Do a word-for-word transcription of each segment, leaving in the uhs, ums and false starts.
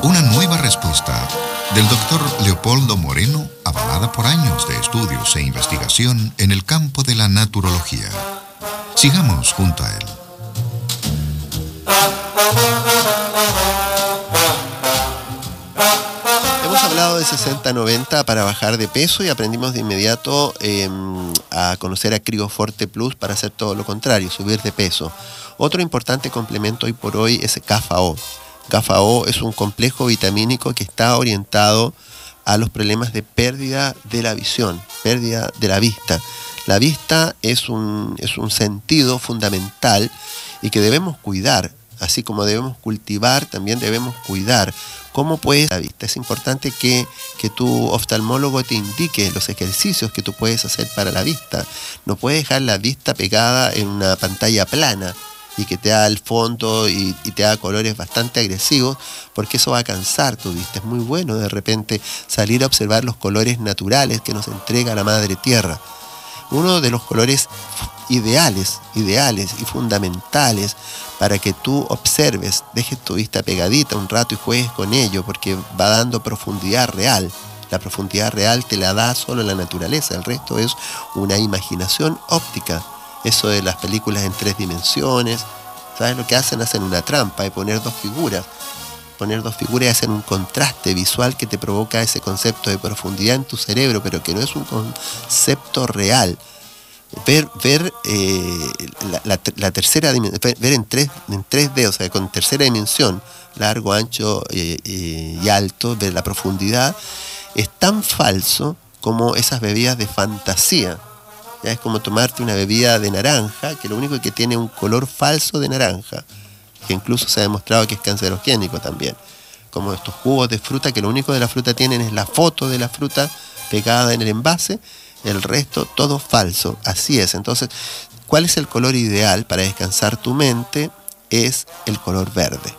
Una nueva respuesta del doctor Leopoldo Moreno, avalada por años de estudios e investigación en el campo de la naturología. Sigamos junto a él. Hemos hablado de sesenta noventa para bajar de peso y aprendimos de inmediato eh, a conocer a Crioforte Plus para hacer todo lo contrario, subir de peso. Otro importante complemento hoy por hoy es K F A O. K F A O es un complejo vitamínico que está orientado a los problemas de pérdida de la visión, pérdida de la vista. La vista es un, es un sentido fundamental y que debemos cuidar. Así como debemos cultivar, también debemos cuidar. ¿Cómo puedes la vista? Es importante que, que tu oftalmólogo te indique los ejercicios que tú puedes hacer para la vista. No puedes dejar la vista pegada en una pantalla plana y que te haga el fondo y, y te haga colores bastante agresivos, porque eso va a cansar tu vista. Es muy bueno de repente salir a observar los colores naturales que nos entrega la Madre Tierra. Uno de los colores ideales, ideales y fundamentales para que tú observes, dejes tu vista pegadita un rato y juegues con ello, porque va dando profundidad real. La profundidad real te la da solo la naturaleza, el resto es una imaginación óptica. Eso de las películas en tres dimensiones, ¿sabes lo que hacen? Hacen una trampa de poner dos figuras. Poner dos figuras y hacen un contraste visual que te provoca ese concepto de profundidad en tu cerebro, pero que no es un concepto real. Ver, ver eh, la, la, la tercera dimensión, ver en, tres, en tres D, o sea, con tercera dimensión, largo, ancho eh, eh, y alto, ver la profundidad, es tan falso como esas bebidas de fantasía. Ya es como tomarte una bebida de naranja, que lo único que tiene es un color falso de naranja, que incluso se ha demostrado que es cancerogénico también. Como estos jugos de fruta, que lo único de la fruta tienen es la foto de la fruta pegada en el envase, el resto todo falso. Así es. Entonces, ¿cuál es el color ideal para descansar tu mente? Es el color verde.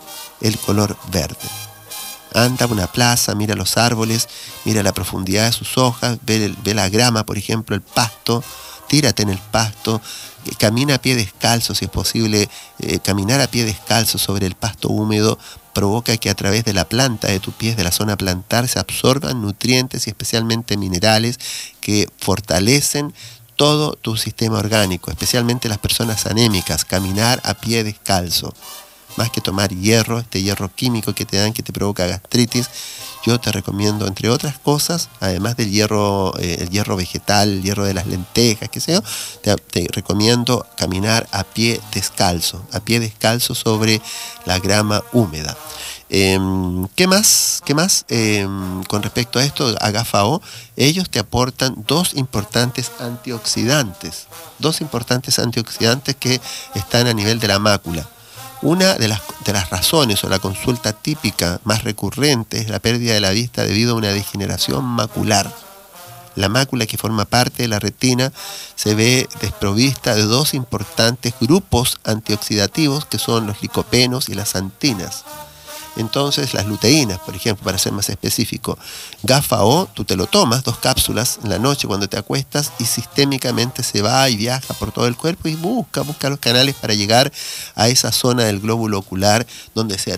El color verde. Anda a una plaza, mira los árboles, mira la profundidad de sus hojas, ve, el, ve la grama, por ejemplo, el pasto, tírate en el pasto, camina a pie descalzo, si es posible, eh, caminar a pie descalzo sobre el pasto húmedo provoca que a través de la planta de tus pies, de la zona plantar, se absorban nutrientes y especialmente minerales que fortalecen todo tu sistema orgánico, especialmente las personas anémicas. Caminar a pie descalzo, más que tomar hierro, este hierro químico que te dan, que te provoca gastritis, yo te recomiendo, entre otras cosas, además del hierro, eh, el hierro vegetal, el hierro de las lentejas, qué sé yo, te, te recomiendo caminar a pie descalzo, a pie descalzo sobre la grama húmeda. Eh, ¿Qué más? ¿Qué más? Eh, con respecto a esto, a K F A O, ellos te aportan dos importantes antioxidantes, dos importantes antioxidantes que están a nivel de la mácula. Una de las, de las razones o la consulta típica más recurrente es la pérdida de la vista debido a una degeneración macular. La mácula, que forma parte de la retina, se ve desprovista de dos importantes grupos antioxidativos que son los licopenos y las antinas. Entonces, las luteínas, por ejemplo, para ser más específico, K F A O, tú te lo tomas, dos cápsulas en la noche cuando te acuestas, y sistémicamente se va y viaja por todo el cuerpo y busca, busca los canales para llegar a esa zona del glóbulo ocular donde se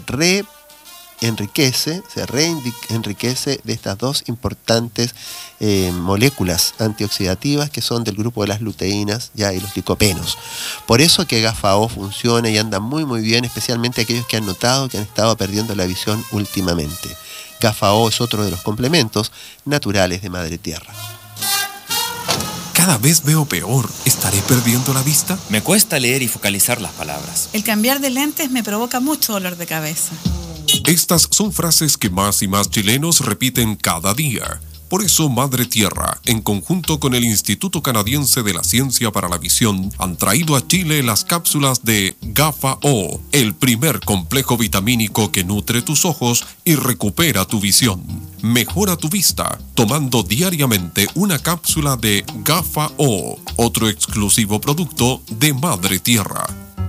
reenriquece, se reenriquece de estas dos importantes eh, moléculas antioxidativas que son del grupo de las luteínas, ya, y los licopenos. Por eso que K F A O funciona y anda muy muy bien, especialmente aquellos que han notado que han estado perdiendo la visión últimamente. K F A O es otro de los complementos naturales de Madre Tierra. Cada vez veo peor. ¿Estaré perdiendo la vista? Me cuesta leer y focalizar las palabras. El cambiar de lentes me provoca mucho dolor de cabeza. Estas son frases que más y más chilenos repiten cada día. Por eso, Madre Tierra, en conjunto con el Instituto Canadiense de la Ciencia para la Visión, han traído a Chile las cápsulas de K F A O, el primer complejo vitamínico que nutre tus ojos y recupera tu visión. Mejora tu vista tomando diariamente una cápsula de K F A O, otro exclusivo producto de Madre Tierra.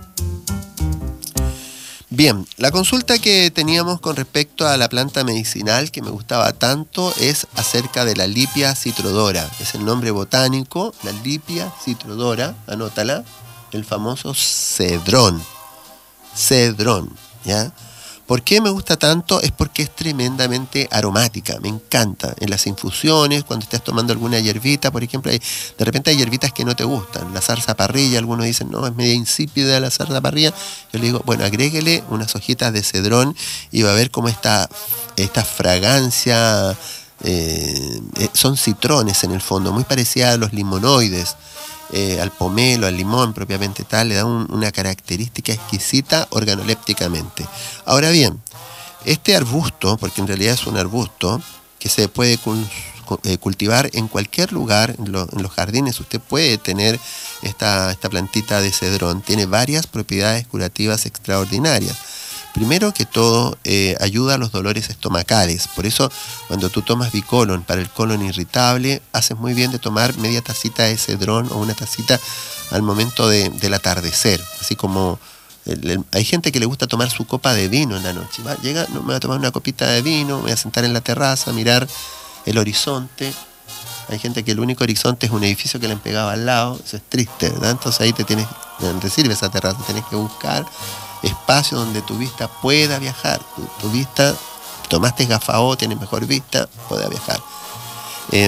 Bien, la consulta que teníamos con respecto a la planta medicinal que me gustaba tanto es acerca de la Lipia citrodora. Es el nombre botánico, la Lipia citrodora, anótala, el famoso cedrón. Cedrón, ¿ya? ¿Por qué me gusta tanto? Es porque es tremendamente aromática, me encanta. En las infusiones, cuando estás tomando alguna hierbita, por ejemplo, hay, de repente hay hierbitas que no te gustan. La zarza parrilla, algunos dicen, no, es media insípida la zarza parrilla. Yo le digo, bueno, agréguele unas hojitas de cedrón y va a ver cómo esta, esta fragancia, eh, son citrones en el fondo, muy parecida a los limonoides. Eh, al pomelo, al limón propiamente tal, le da un, una característica exquisita organolépticamente. Ahora bien, este arbusto, porque en realidad es un arbusto que se puede cul- eh, cultivar en cualquier lugar, en, lo, en los jardines usted puede tener esta, esta plantita de cedrón, tiene varias propiedades curativas extraordinarias. Primero que todo, eh, ayuda a los dolores estomacales. Por eso, cuando tú tomas bicolon para el colon irritable, haces muy bien de tomar media tacita de cedrón o una tacita al momento de, del atardecer. Así como el, el, hay gente que le gusta tomar su copa de vino en la noche. Va, llega, no, me voy a tomar una copita de vino, me voy a sentar en la terraza, mirar el horizonte. Hay gente que el único horizonte es un edificio que le han pegado al lado. Eso es triste, ¿verdad? Entonces ahí te tienes, te sirve esa terraza, tienes que buscar espacio donde tu vista pueda viajar. Tu, tu vista, tomaste Gafao, tienes mejor vista, pueda viajar. Eh,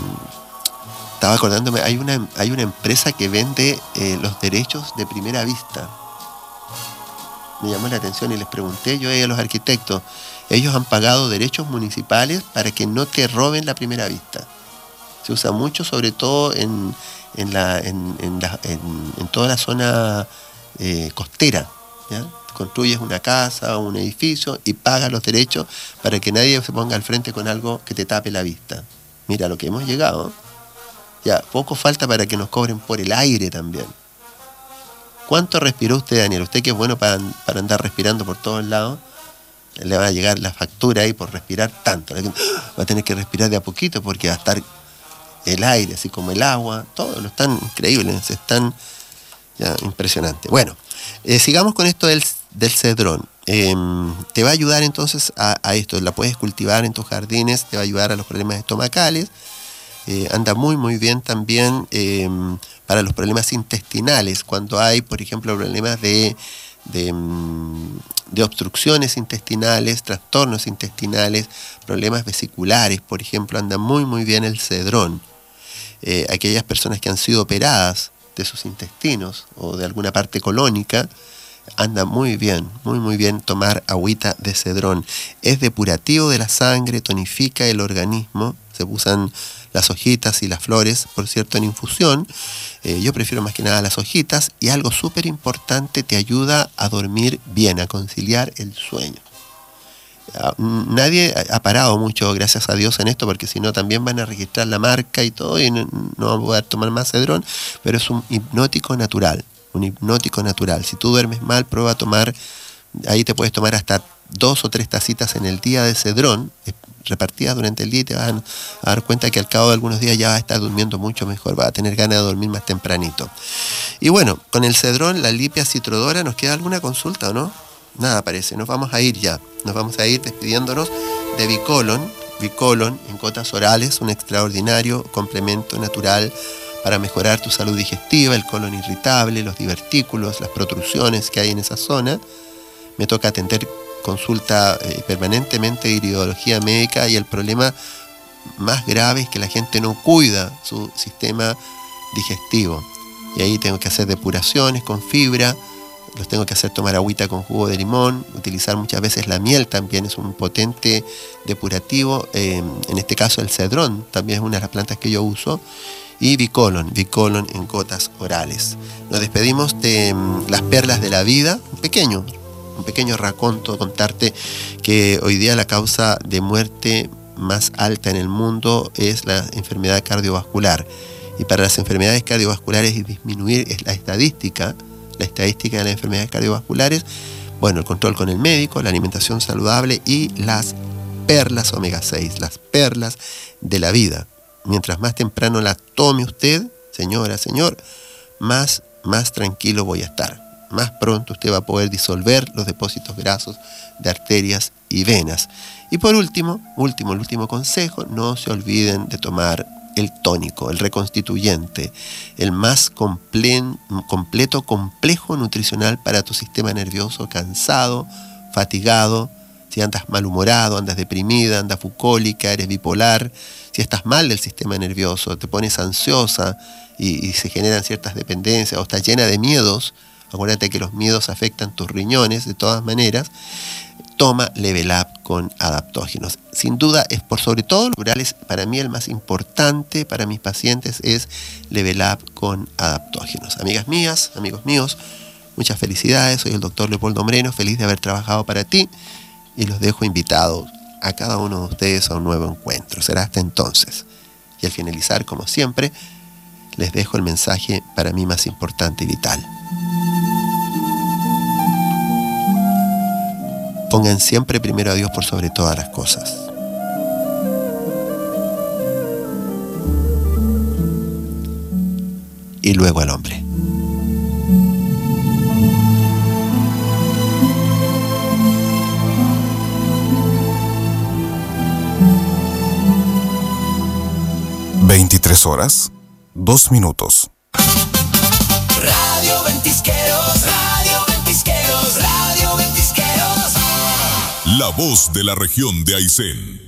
estaba acordándome, hay una, hay una empresa que vende eh, los derechos de primera vista. Me llamó la atención y les pregunté yo a los arquitectos, ellos han pagado derechos municipales para que no te roben la primera vista. Se usa mucho, sobre todo en, en, la, en, en, la, en, en toda la zona eh, costera. ¿Ya? Construyes una casa o un edificio y pagas los derechos para que nadie se ponga al frente con algo que te tape la vista. Mira lo que hemos llegado. Ya, poco falta para que nos cobren por el aire también. ¿Cuánto respiró usted, Daniel? Usted que es bueno para, para andar respirando por todos lados, le va a llegar la factura ahí por respirar tanto. Va a tener que respirar de a poquito porque va a estar el aire, así como el agua, todo lo están increíbles, están ya, impresionante. Bueno, eh, sigamos con esto del, del cedrón. Eh, te va a ayudar entonces a, a esto, la puedes cultivar en tus jardines, te va a ayudar a los problemas estomacales, eh, anda muy muy bien también eh, para los problemas intestinales, cuando hay, por ejemplo, problemas de, de, de obstrucciones intestinales, trastornos intestinales, problemas vesiculares, por ejemplo, anda muy muy bien el cedrón. Eh, aquellas personas que han sido operadas de sus intestinos o de alguna parte colónica, anda muy bien, muy muy bien tomar agüita de cedrón. Es depurativo de la sangre, tonifica el organismo, se usan las hojitas y las flores, por cierto, en infusión. Eh, yo prefiero más que nada las hojitas, y algo súper importante, te ayuda a dormir bien, a conciliar el sueño. Nadie ha parado mucho, gracias a Dios, en esto, porque si no también van a registrar la marca y todo y no, no van a poder tomar más cedrón, pero es un hipnótico natural, un hipnótico natural. Si tú duermes mal, prueba a tomar, ahí te puedes tomar hasta dos o tres tacitas en el día de cedrón, repartidas durante el día, y te vas a dar cuenta que al cabo de algunos días ya vas a estar durmiendo mucho mejor, vas a tener ganas de dormir más tempranito. Y bueno, con el cedrón, la Lipia citrodora, ¿nos queda alguna consulta o no? Nada parece, nos vamos a ir ya, nos vamos a ir despidiéndonos de bicolon, bicolon en gotas orales, un extraordinario complemento natural para mejorar tu salud digestiva, el colon irritable, los divertículos, las protrusiones que hay en esa zona. Me toca atender consulta eh, permanentemente de iridología médica, y el problema más grave es que la gente no cuida su sistema digestivo, y ahí tengo que hacer depuraciones con fibra, los tengo que hacer tomar agüita con jugo de limón, utilizar muchas veces la miel también, es un potente depurativo, eh, en este caso el cedrón también es una de las plantas que yo uso, y bicolon, bicolon en gotas orales. Nos despedimos de um, las perlas de la vida, un pequeño, un pequeño raconto, contarte que hoy día la causa de muerte más alta en el mundo es la enfermedad cardiovascular, y para las enfermedades cardiovasculares y disminuir es la estadística, la estadística de las enfermedades cardiovasculares, bueno, el control con el médico, la alimentación saludable y las perlas omega seis, las perlas de la vida. Mientras más temprano las tome usted, señora, señor, más, más tranquilo voy a estar. Más pronto usted va a poder disolver los depósitos grasos de arterias y venas. Y por último, último, el último consejo, no se olviden de tomar el tónico, el reconstituyente, el más comple- completo complejo nutricional para tu sistema nervioso cansado, fatigado, si andas malhumorado, andas deprimida, andas bucólica, eres bipolar, si estás mal del sistema nervioso, te pones ansiosa y, y se generan ciertas dependencias o estás llena de miedos, acuérdate que los miedos afectan tus riñones de todas maneras, toma Level Up con adaptógenos. Sin duda es por sobre todo los plurales, para mí el más importante para mis pacientes es Level Up con adaptógenos. Amigas mías, amigos míos, muchas felicidades, soy el doctor Leopoldo Moreno, feliz de haber trabajado para ti y los dejo invitados a cada uno de ustedes a un nuevo encuentro. Será hasta entonces. Y al finalizar, como siempre, les dejo el mensaje para mí más importante y vital. Pongan siempre primero a Dios por sobre todas las cosas. Y luego al hombre. veintitrés horas, dos minutos. Radio Ventisqueros, Radio Ventisqueros, Radio Ventisqueros. La voz de la región de Aysén.